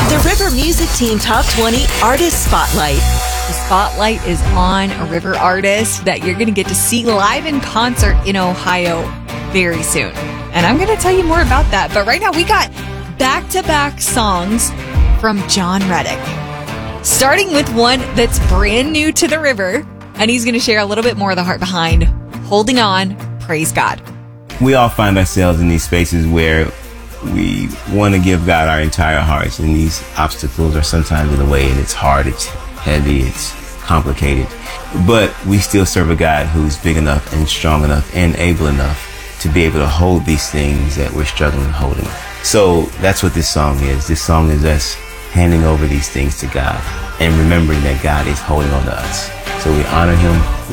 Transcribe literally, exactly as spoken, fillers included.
The River Music Team Top twenty Artist Spotlight. The spotlight is on a River artist that you're going to get to see live in concert in Ohio very soon. And I'm going to tell you more about that. But right now we got back-to-back songs from Jon Reddick. Starting with one that's brand new to the River. And he's going to share a little bit more of the heart behind Holding On, Praise God. We all find ourselves in these spaces where we want to give God our entire hearts, and these obstacles are sometimes in the way, and it's hard, it's heavy, it's complicated. But we still serve a God who's big enough and strong enough and able enough to be able to hold these things that we're struggling holding. So that's what this song is. This song is us handing over these things to God and remembering that God is holding on to us. So we honor him